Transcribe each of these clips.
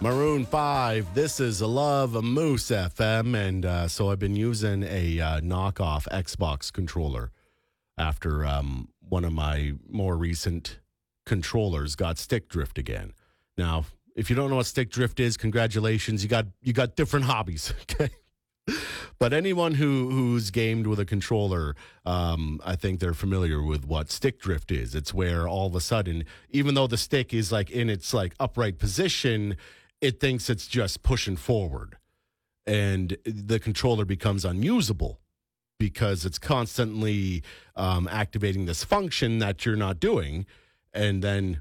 Maroon 5, this is Love Moose FM, and so I've been using a knockoff Xbox controller after one of my more recent controllers got stick drift again. Now, if you don't know what stick drift is, congratulations, you got different hobbies, okay? But anyone who's gamed with a controller, I think they're familiar with what stick drift is. It's where all of a sudden, even though the stick is like in its like upright position, it thinks it's just pushing forward, and the controller becomes unusable because it's constantly activating this function that you're not doing, and then,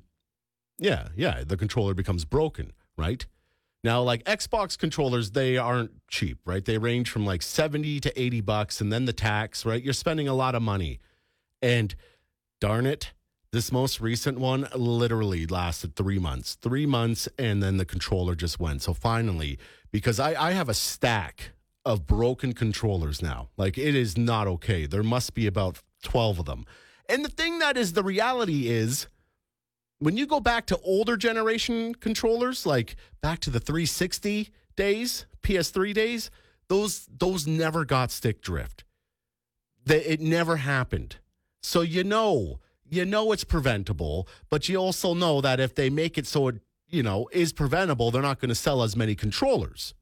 the controller becomes broken, right? Now, like Xbox controllers, they aren't cheap, right? They range from like $70 to $80, and then the tax, right? You're spending a lot of money, and darn it, this most recent one literally lasted 3 months. 3 months, and then the controller just went. So finally, because I have a stack of broken controllers now. Like, it is not okay. There must be about 12 of them. And the thing that is the reality is, when you go back to older generation controllers, like back to the 360 days, PS3 days, those never got stick drift. It never happened. So you know it's preventable, but you also know that if they make it so it, is preventable, they're not going to sell as many controllers.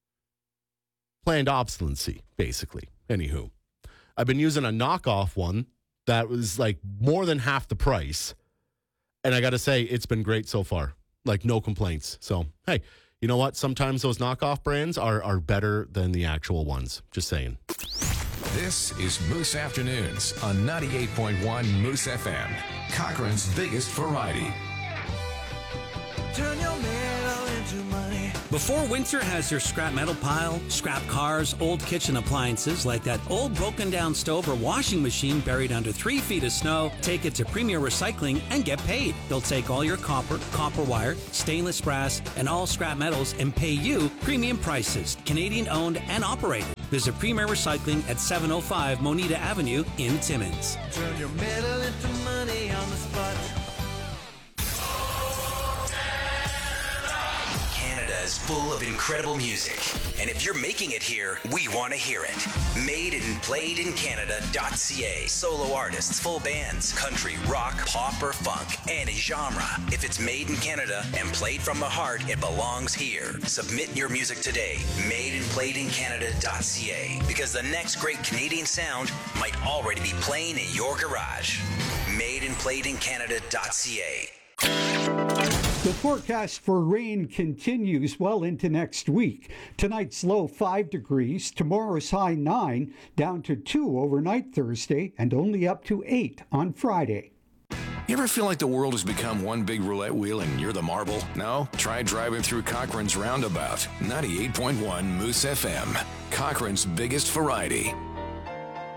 Planned obsolescency, basically. Anywho, I've been using a knockoff one that was like more than half the price, and I got to say, it's been great so far. Like, no complaints. So, hey, you know what? Sometimes those knockoff brands are better than the actual ones. Just saying. This is Moose Afternoons on 98.1 Moose FM, Cochrane's biggest variety. Turn your metal into money. Before winter has your scrap metal pile, scrap cars, old kitchen appliances like that old broken down stove or washing machine buried under 3 feet of snow, take it to Premier Recycling and get paid. They'll take all your copper wire, stainless brass, and all scrap metals and pay you premium prices, Canadian owned and operated. Visit Premier Recycling at 705 Moneta Avenue in Timmins. Turn your metal into money on the spot. Canada is full of incredible music, and if you're making it here, we want to hear it. Made and played in Canada.ca. Solo artists, full bands, country, rock, pop, or funk, any genre. If it's made in Canada and played from the heart, it belongs here. Submit your music today. Made and played in Canada.ca, because the next great Canadian sound might already be playing in your garage. Made and played in Canada.ca. The forecast for rain continues well into next week. Tonight's low 5 degrees, tomorrow's high 9, down to 2 overnight Thursday, and only up to 8 on Friday. You ever feel like the world has become one big roulette wheel and you're the marble? No? Try driving through Cochrane's Roundabout. 98.1 Moose FM, Cochrane's biggest variety.